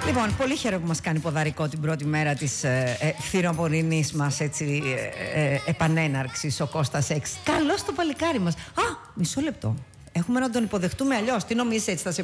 Λοιπόν, πολύ χαίρομαι που μας κάνει ποδαρικό την πρώτη μέρα της φθινοπορεινής μας επανέναρξης ο Κώστας Έξ. Καλώς το παλικάρι μας. Α, μισό λεπτό. Έχουμε να τον υποδεχτούμε αλλιώς. Τι νομίζεις, έτσι θα σε